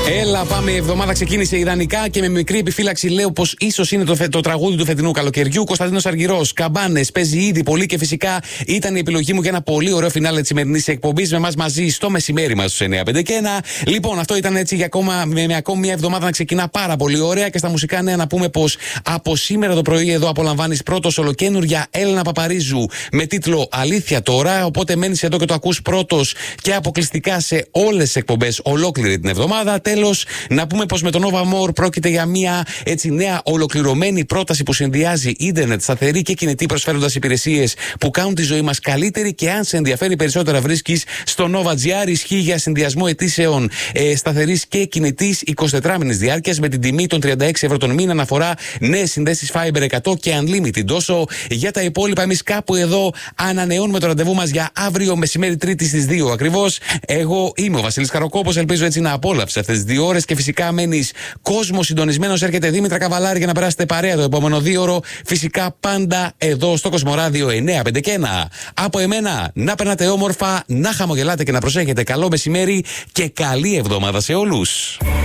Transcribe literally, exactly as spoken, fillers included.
Έλα, πάμε. Η εβδομάδα ξεκίνησε ιδανικά και με μικρή επιφύλαξη λέω πως ίσως είναι το, φε... το τραγούδι του φετινού καλοκαιριού. Κωνσταντίνος Αργυρός, Καμπάνες, παίζει ήδη πολύ και φυσικά ήταν η επιλογή μου για ένα πολύ ωραίο φινάλε της σημερινής εκπομπής με εμάς μαζί στο μεσημέρι μας στους εννιά πέντε και ένα. Λοιπόν, αυτό ήταν έτσι για ακόμα, με, με ακόμη μια εβδομάδα να ξεκινά πάρα πολύ ωραία και στα μουσικά νέα να πούμε πως από σήμερα το πρωί εδώ απολαμβάνεις πρώτος ολοκαίνουργια Έλενα Παπαρίζου με τίτλο Αλήθεια τώρα. Οπότε μένεις εδώ και το ακούς πρώτος και αποκλειστικά σε όλες τις εκπομπές ολόκληρη την εβδομάδα. Τέλος, να πούμε πως με το Nova More πρόκειται για μια έτσι νέα ολοκληρωμένη πρόταση που συνδυάζει ίντερνετ, σταθερή και κινητή, προσφέροντας υπηρεσίες που κάνουν τη ζωή μας καλύτερη. Και αν σε ενδιαφέρει περισσότερα, βρίσκεις στο Nova τζι άρ. Ισχύει για συνδυασμό αιτήσεων ε, σταθερής και κινητής εικοσιτετράμινης διάρκειας με την τιμή των τριάντα έξι ευρώ τον μήνα. Αναφορά νέες συνδέσεις Fiber εκατό και Unlimited. Τόσο για τα υπόλοιπα, εμείς κάπου εδώ ανανεώνουμε το ραντεβού μας για αύριο μεσημέρι Τρίτη στις δύο ακριβώς. Εγώ είμαι ο Βασίλης Καροκόπος. Ελπίζω έτσι να απόλαυσε αυτές τις δύο ώρες και φυσικά μένεις κόσμο συντονισμένος. Έρχεται Δήμητρα Καβαλάρη για να περάσετε παρέα το επόμενο δύο ώρο. Φυσικά πάντα εδώ στο Κοσμοράδιο εννιά πέντε και ένα. Από εμένα να περνάτε όμορφα, να χαμογελάτε και να προσέχετε. Καλό μεσημέρι και καλή εβδομάδα σε όλους.